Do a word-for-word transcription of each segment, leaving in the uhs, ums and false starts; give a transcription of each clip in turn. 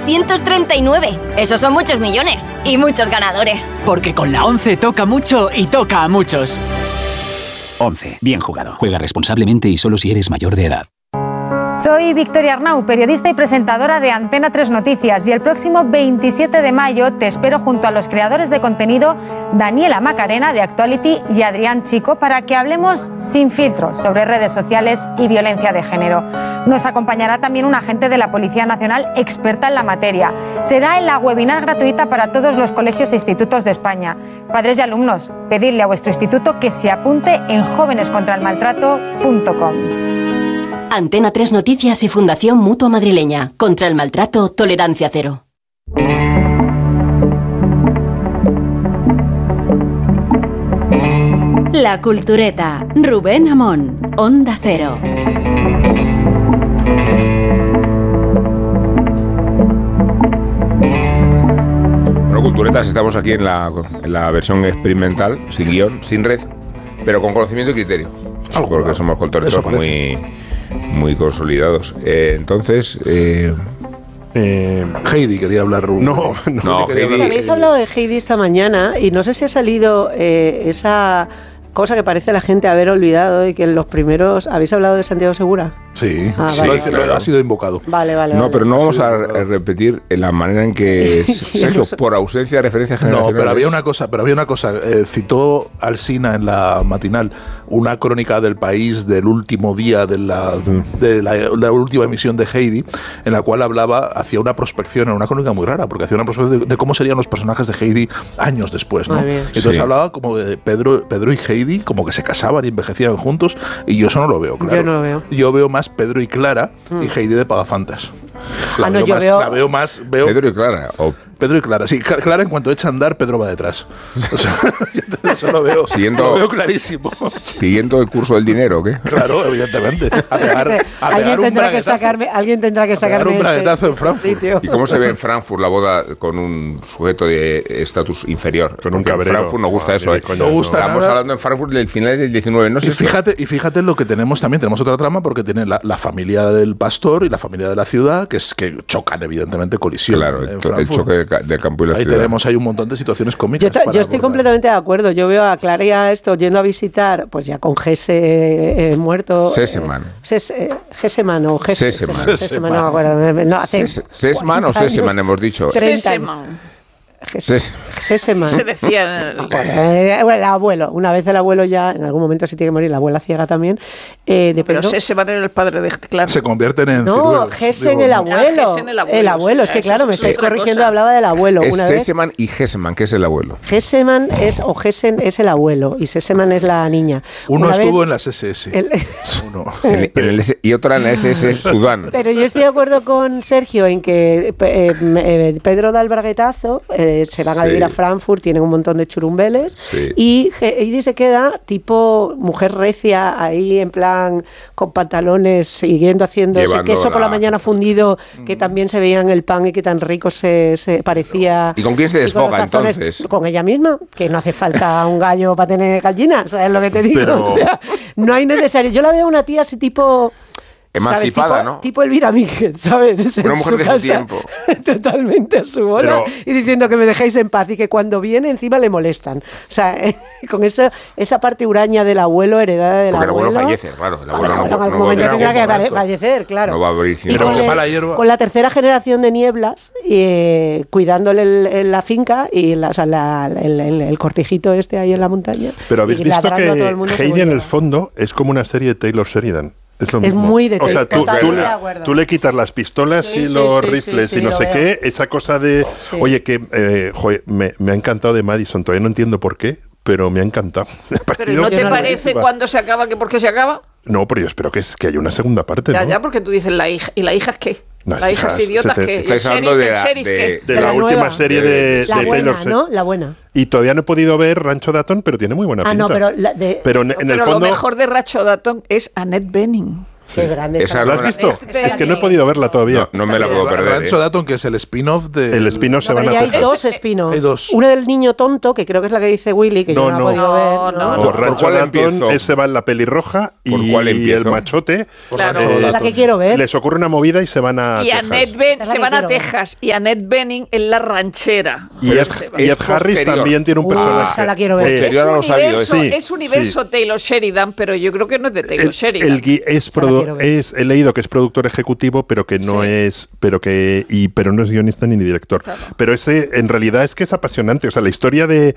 trescientos treinta y nueve. Esos son muchos millones y muchos ganadores. Porque con la once toca mucho y toca a muchos. once. Bien jugado. Juega responsablemente y solo si eres mayor de edad. Soy Victoria Arnau, periodista y presentadora de Antena tres Noticias, y el próximo veintisiete de mayo te espero junto a los creadores de contenido Daniela Macarena de Actuality y Adrián Chico para que hablemos sin filtros sobre redes sociales y violencia de género. Nos acompañará también un agente de la Policía Nacional experta en la materia. Será en la webinar gratuita para todos los colegios e institutos de España. Padres y alumnos, pedidle a vuestro instituto que se apunte en jóvenes contra el maltrato punto com. Antena tres Noticias y Fundación Mutua Madrileña. Contra el maltrato, tolerancia cero. La Cultureta. Rubén Amón. Onda Cero. Bueno, Culturetas, estamos aquí en la, en la versión experimental, sin guión, sin red, pero con conocimiento y criterio. Algo porque somos culturetas muy... muy consolidados. Eh, entonces, eh... Eh, Heidi quería hablar. No, no, no quería Heidi, hablar. Habéis hablado de Heidi esta mañana y no sé si ha salido eh, esa cosa que parece la gente haber olvidado y que en los primeros... ¿Habéis hablado de Santiago Segura? Sí, ah, sí, vale. claro. Ha sido invocado. Vale, vale. No, vale. pero no vamos a repetir la manera en que Sergio, por ausencia de referencias generacionales... No, pero había una cosa, pero había una cosa. Eh, citó Alsina en la matinal una crónica del País del último día de la, de la, la última emisión de Heidi, en la cual hablaba, hacía una prospección, era una crónica muy rara, porque hacía una prospección de, de cómo serían los personajes de Heidi años después, ¿no? Entonces sí. hablaba como de Pedro, Pedro y Heidi, como que se casaban y envejecían juntos, y yo eso no lo veo, claro. Yo no lo veo. Yo veo más Pedro y Clara mm. y Heidi de Pagafantas. La, ah, no, veo yo más, veo... la veo más... Veo Pedro y Clara. O... Pedro y Clara. Sí, Clara en cuanto echa a andar, Pedro va detrás. O sea, eso lo veo, siguiendo, lo veo clarísimo. ¿Siguiendo el curso del dinero o qué? Claro, evidentemente. A pegar, a alguien, pegar un tendrá que sacarme, alguien tendrá que sacarme un braguetazo este, en Frankfurt. Sitio. ¿Y cómo se ve en Frankfurt la boda con un sujeto de estatus inferior? Con un Porque cabrero. En Frankfurt no gusta ah, eso. ¿eh? No gusta Estamos nada. hablando en Frankfurt del final del diecinueve. No sé y, fíjate, y fíjate lo que tenemos también. Tenemos otra trama porque tiene la, la familia del pastor y la familia de la ciudad, que es que chocan, evidentemente, colisión. Claro, el, el choque del campo y la Ahí ciudad. tenemos ahí un montón de situaciones cómicas. Yo, yo estoy completamente de acuerdo. Yo veo a Clara y a esto yendo a visitar, pues ya con Gese eh, muerto. Seseman. Eh, Ses, eh, Geseman o Gese, Seseman. Seseman. Seseman, no me acuerdo. No, hace Ses, Sesman o Seseman hemos dicho. Seseman. Ses, Seseman. Se decía el... eh, bueno, el abuelo. Una vez el abuelo ya, en algún momento se tiene que morir, la abuela ciega también. Eh, de Pero Pedro. Seseman era el padre de Clara. Se convierten en No, ciruelos. Gesen Digo, el no. abuelo. Ah, Gesen el abuelo, El abuelo, sí, es que eso claro, me es estáis otra corrigiendo, cosa. hablaba del abuelo. Es Una vez. Seseman y Geseman, que es el abuelo. Geseman es, o Gesen es el abuelo y Seseman es la niña. Uno Una estuvo vez, en las S S. el, Uno. En, en el S, y otra en la S S Sudán. Pero yo estoy de acuerdo con Sergio en que eh, eh, Pedro da el braguetazo, eh, se van a Sí. vivir a Frankfurt, tienen un montón de churumbeles, Sí. y Heidi se queda tipo mujer recia, ahí en plan con pantalones, siguiendo haciendo ese Llevando queso por la la- mañana fundido, que también se veía en el pan y que tan rico se, se parecía. ¿Y con quién se los desfoga, tazones, entonces? Con ella misma, que no hace falta un gallo para tener gallinas, ¿sabes lo que te digo? Pero- O sea, no hay necesario. Yo la veo una tía así tipo... Emancipada, ¿sabes? Tipo, ¿no? tipo Elvira Míguez, ¿sabes? Una En mujer su de su casa, tiempo. Totalmente a su bola. Pero- Y diciendo que me dejéis en paz y que cuando viene encima le molestan. O sea, con esa, esa parte huraña del abuelo, heredada del Porque el abuelo. abuelo fallece, claro. El abuelo Claro, no, en algún no momento va a tendrá haber que algún fallecer, claro. No va a haber Y Pero con, qué el- mala hierba. con la tercera generación de Nieblas, eh, cuidándole el- el- la finca y la, o sea, la- el, el- el cortijito este ahí en la montaña. Pero habéis y visto ladrando a todo el que mundo Heidi según en el llega. fondo es como una serie de Taylor Sheridan. Es lo Es mismo. muy de O sea, tú, Taylor, tú totalmente le, de acuerdo. tú le quitas las pistolas Sí, y sí, los sí, rifles sí, y sí, no lo sé veo. qué, esa cosa de... Sí. Oye, que eh, joder, me, me ha encantado de Madison, todavía no entiendo por qué, pero me ha encantado. Me ha Pero parecido ¿no te Yo no lo parece buenísima. cuando se acaba que por qué se acaba? No, pero yo espero que, es, que haya una segunda parte, Ya, ¿no? ya, porque tú dices la hija. ¿Y la hija es qué? Las La hija es hijas, idiota se te- que. Estáis hablando de la- de- De, De la, la última nueva. serie de, La de buena, Taylor Swift. ¿no? La buena. Y todavía no he podido ver Rancho Datton, pero tiene muy buena Ah, pinta. no, pero, la de, Pero en, en el Pero fondo... lo mejor de Racho Datton es Annette Bening. Qué grande. Esa ¿Lo has obra- visto? Es que no he podido verla todavía. No, no me la puedo perder. Rancho ¿eh? Datton, que es el spin-off de... El spin-off se No, van pero a ya hay Texas. dos spin-offs. Hay dos. Uno del niño tonto, que creo que es la que dice Willy, que No, yo no, no. he podido No, ver. no, Por no. Rancho cuál Datton, empiezo? ese va en la pelirroja ¿Por y cuál empiezo? el machote. Claro. Rancho eh, Es la Datton. que quiero ver. Les ocurre una movida y se van a Y Texas. Annette Ben- Esa es la se que van a quiero ver. Texas y Annette Bening en la ranchera. Y Pero Ed, es- y Ed es Harris posterior. también tiene un Uh, personaje. esa la quiero ver. Eh, Posterior a es lo sabido, universo, sí, es universo sí. Taylor Sheridan, pero yo creo que no es de Taylor el, Sheridan. el gui- es, Esa la produ- quiero ver. es he leído que es productor ejecutivo, pero que no Sí. es, pero que y pero no es guionista ni director. Claro. Pero ese en realidad es que es apasionante. O sea, la historia de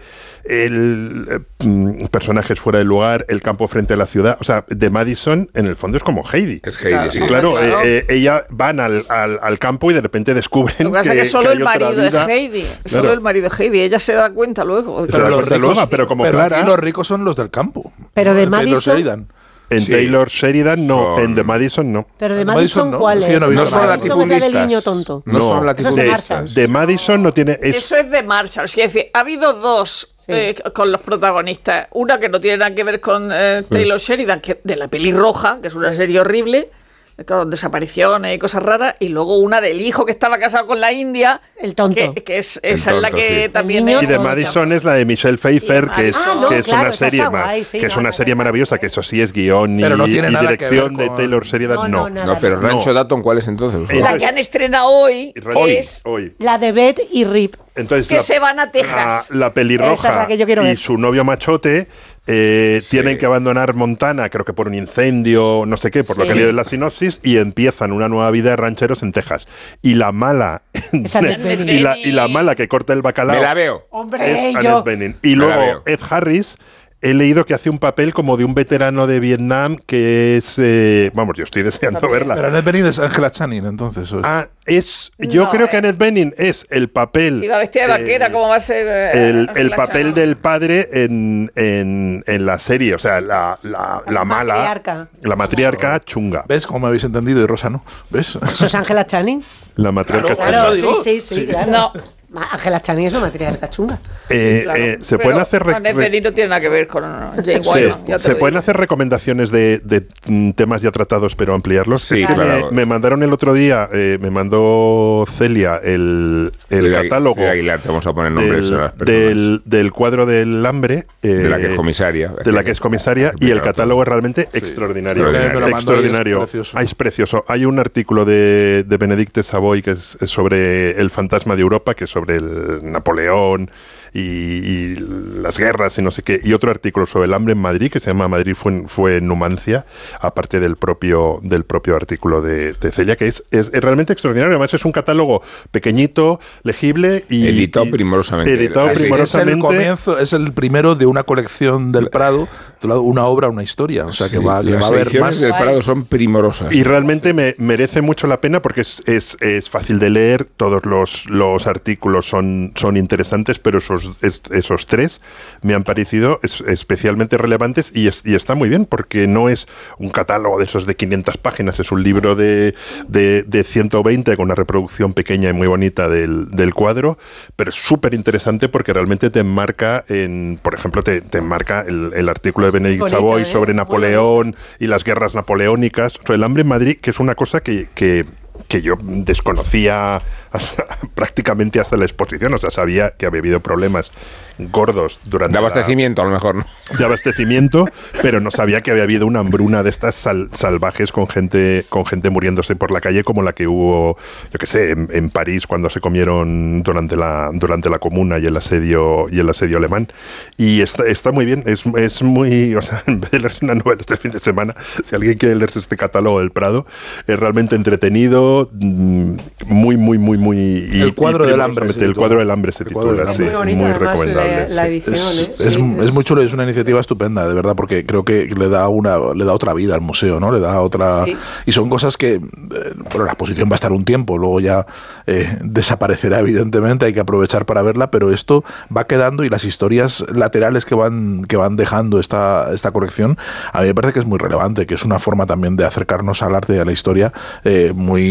el eh, mm, personajes fuera del lugar, el campo frente a la ciudad, o sea, de Madison en el fondo es como Heidi. Es Heidi, Claro. sí. Y claro, Claro. eh, eh, ella van al, al, al campo y de repente descubren Lo que pasa que, es que solo que el hay otra marido vida. de Heidi. Claro. Solo el marido de Heidi. Ella se da cuenta luego. Se Pero da los cuenta ricos, cómo, pero como pero Clara, aquí los ricos son los del campo. Pero de Taylor Madison- Sheridan. en Sí. Taylor Sheridan no, Son- en The Madison no. Pero de De Madison, Madison no, ¿cuál es es? que yo no he No visto son nada. Madison, que es del latifundistas. niño tonto. No son Eso es de latifundistas. Marshall. De Madison no tiene es, Eso es de Marshall. Es decir, ha habido dos Sí. eh, con los protagonistas. Una que no tiene nada que ver con eh, Taylor Sheridan, que de la pelirroja, que es una serie horrible, con desapariciones y cosas raras. Y luego una del hijo que estaba casado con la India. El tonto. Que, que es, El esa es la tonto, que sí. también... El niño Y de no, Madison es la de Michelle Pfeiffer, Y que es, Ah, no, que es claro, una esa serie está ma- guay, sí, que es no, una no, serie no. maravillosa, que eso sí es guión y, Pero no tiene y nada que dirección ver de con- Taylor Sheridan, No, no. no, nada. No, pero Rancho No. Datton, ¿cuál es entonces? Eh, La que han estrenado hoy, Y que hoy, es hoy. La de Beth y Rip. Entonces, que la, se van a Texas. la, la pelirroja Esa es la que yo quiero y ver. su novio machote eh, Sí. tienen que abandonar Montana, creo que por un incendio, no sé qué, por lo Sí. que he leído en la sinopsis, y empiezan una nueva vida de rancheros en Texas. Y la mala, Esa Annette Bening. y, la, y la mala que corta el bacalao Me la veo. Hombre, es yo... Annette Bening. Y Me la luego veo. Ed Harris, he leído que hace un papel como de un veterano de Vietnam que es... eh, vamos, yo estoy deseando verla. Pero Annette Bening es Angela Channing, entonces. ¿o es? Ah, es... Yo No, creo que eh. Annette Bening es el papel... Si va vestida de vaquera, eh, ¿cómo va a ser? eh, el, el Angela papel Channing? del padre en, en, en la serie, o sea, la, la, la mala, matriarca. la matriarca chunga. ¿Ves cómo me habéis entendido? Y Rosa no. ¿Ves? ¿Eso es Angela Channing? La matriarca Claro, chunga. Claro, Eso sí, digo. sí, sí, Sí. claro. No. Ma- Angela Channing es una matriarca chunga. Eh, Claro. eh, se Pero pueden hacer re- Annette re- Bening no tiene nada que ver con Jane Sí, Wyman. ya te se lo pueden digo. hacer recomendaciones de, de, mm, temas ya tratados, pero ampliarlos. Sí, Es que claro. me, me mandaron el otro día, eh, me mandó Celia el, el Celia- catálogo Celia Aguilar, te vamos a poner nombres del, a las personas. del, del cuadro del hambre. eh, De la que es comisaria. De la que es comisaria, y el catálogo es realmente extraordinario. extraordinario. Me lo mandó y es Extraordinario. precioso. Ah, es precioso. Hay un artículo de, de Benedicte Savoy que es, es sobre el fantasma de Europa, que es sobre el Napoleón y, y las guerras y no sé qué, y otro artículo sobre el hambre en Madrid que se llama Madrid fue, fue Numancia, aparte del propio del propio artículo de, de Celia, que es, es, es realmente extraordinario. Además es un catálogo pequeñito, legible y Editado y- primorosamente. editado Es- Es el primorosamente. comienzo, es el primero de una colección del Prado, titulado Una obra, una historia. O sea que Sí, va, que las va a haber ediciones más. del Prado son primorosas. Y realmente me merece mucho la pena porque es, es, es fácil de leer, todos los, los artículos son, son interesantes, pero esos, es- esos tres me han parecido es- especialmente relevantes y, es- y está muy bien porque no es un catálogo de esos de quinientas páginas, es un libro de, de, de ciento veinte con una reproducción pequeña y muy bonita del, del cuadro, pero es súper interesante porque realmente te enmarca en, por ejemplo, te, te enmarca el, el artículo de Benedict Bonito, Savoy ¿eh? sobre Muy Napoleón y las guerras napoleónicas, sobre el hambre en Madrid, que es una cosa que, que, que yo desconocía hasta- prácticamente hasta la exposición, o sea, sabía que había habido problemas gordos durante De la- abastecimiento, a lo mejor, ¿no? de abastecimiento, pero no sabía que había habido una hambruna de estas sal- salvajes con gente con gente muriéndose por la calle como la que hubo, yo qué sé, en, en París cuando se comieron durante la durante la Comuna y el asedio y el asedio alemán. Y está, está muy bien, es, es muy, o sea, en vez de leerse una novela este fin de semana, si alguien quiere leerse este catálogo del Prado, es realmente entretenido, mm, muy muy muy muy y- El cuadro y del hambre primorosamente se el titula. cuadro del hambre se El cuadro titula, del sí, hambre. Muy muy, bonita, además, recomendable. la- la sí. edición. Es, ¿eh? es, Sí, es muy chulo, es una iniciativa estupenda, de verdad, porque creo que le da una le da otra vida al museo, ¿no? Le da otra Sí. y son cosas que eh, bueno, la exposición va a estar un tiempo, luego ya eh, desaparecerá evidentemente, hay que aprovechar para verla, pero esto va quedando y las historias laterales que van que van dejando esta esta colección, a mí me parece que es muy relevante, que es una forma también de acercarnos al arte y a la historia eh, muy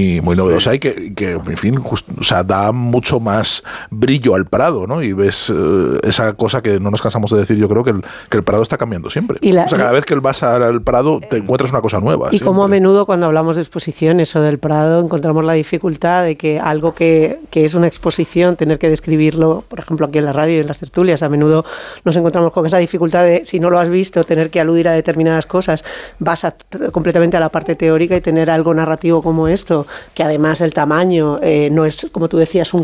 muy, muy novedosa y que, que en fin, just, o sea, da mucho más brillo al Prado, ¿no? Y ves eh, esa cosa que no nos cansamos de decir, yo creo que el, que el Prado está cambiando siempre. Y la, o sea, cada vez que vas al Prado te encuentras una cosa nueva. Y siempre. Como a menudo cuando hablamos de exposiciones o del Prado encontramos la dificultad de que algo que, que es una exposición, tener que describirlo, por ejemplo, aquí en la radio y en las tertulias, a menudo nos encontramos con esa dificultad de, si no lo has visto, tener que aludir a determinadas cosas, vas a, completamente a la parte teórica y tener algo narrativo como esto, que además el tamaño eh, no es, como tú decías, un